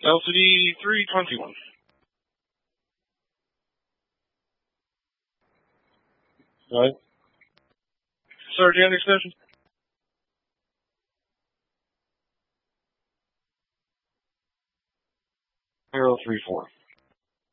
LCD 321. Right. Sir, do you have any extension? 034.